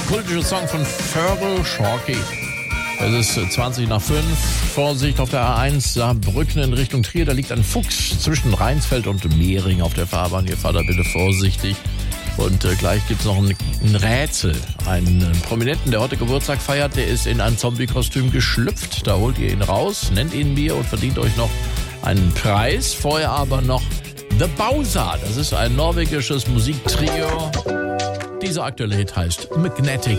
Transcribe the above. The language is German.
kultische Song von Feral Sharky. Es ist 20 nach 5. Vorsicht auf der A1 Saarbrücken in Richtung Trier. Da liegt ein Fuchs zwischen Rheinsfeld und Mehring auf der Fahrbahn. Hier fahrt da bitte vorsichtig. Und gleich gibt es noch ein Rätsel. Einen Prominenten, der heute Geburtstag feiert, der ist in ein Zombie-Kostüm geschlüpft. Da holt ihr ihn raus, nennt ihn mir und verdient euch noch einen Preis. Vorher aber noch The Bowser. Das ist ein norwegisches Musiktrio. Dieser aktuelle Hit heißt Magnetic.